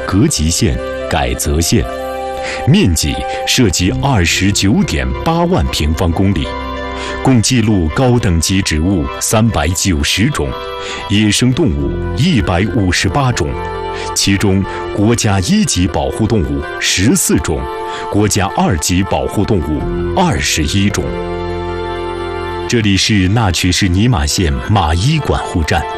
革级县、改则县，面积涉及29.8万平方公里，共记录高等级植物390种，野生动物158种，其中国家1级保护动物14种，国家2级保护动物21种。这里是那曲市尼玛县马伊管护站。